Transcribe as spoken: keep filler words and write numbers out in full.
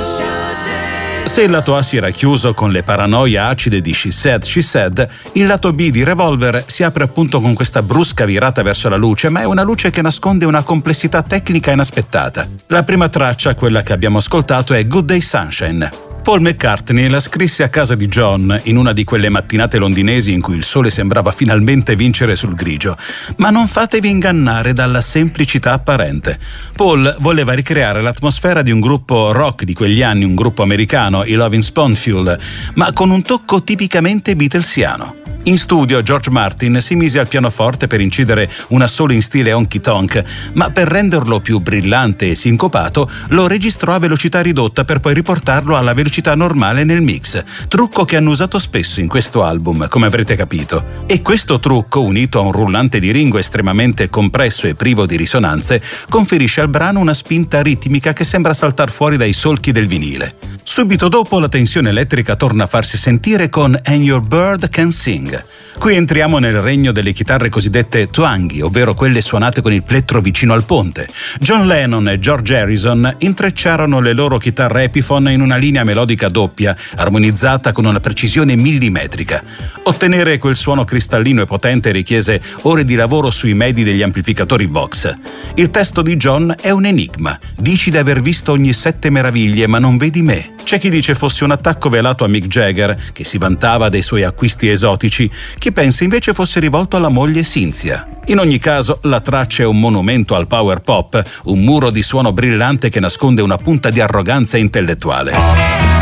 Se il lato A si era chiuso con le paranoia acide di She Said, She Said, il lato B di Revolver si apre appunto con questa brusca virata verso la luce, ma è una luce che nasconde una complessità tecnica inaspettata. La prima traccia, quella che abbiamo ascoltato, è Good Day Sunshine. Paul McCartney la scrisse a casa di John in una di quelle mattinate londinesi in cui il sole sembrava finalmente vincere sul grigio, ma non fatevi ingannare dalla semplicità apparente. Paul voleva ricreare l'atmosfera di un gruppo rock di quegli anni, un gruppo americano, i Lovin' Spoonful, ma con un tocco tipicamente beatlesiano. In studio George Martin si mise al pianoforte per incidere una solo in stile honky tonk, ma per renderlo più brillante e sincopato lo registrò a velocità ridotta per poi riportarlo alla velocità normale nel mix, trucco che hanno usato spesso in questo album, come avrete capito. E questo trucco, unito a un rullante di Ringo estremamente compresso e privo di risonanze, conferisce al brano una spinta ritmica che sembra saltar fuori dai solchi del vinile. Subito dopo la tensione elettrica torna a farsi sentire con And Your Bird Can Sing. Qui entriamo nel regno delle chitarre cosiddette twanghy, ovvero quelle suonate con il plettro vicino al ponte. John Lennon e George Harrison intrecciarono le loro chitarre Epiphone in una linea melodica doppia, armonizzata con una precisione millimetrica. Ottenere quel suono cristallino e potente richiese ore di lavoro sui medi degli amplificatori Vox. Il testo di John è un enigma. Dici di aver visto ogni sette meraviglie, ma non vedi me. C'è chi dice fosse un attacco velato a Mick Jagger, che si vantava dei suoi acquisti esotici, chi pensa invece fosse rivolto alla moglie Cynthia. In ogni caso, la traccia è un monumento al power pop, un muro di suono brillante che nasconde una punta di arroganza intellettuale.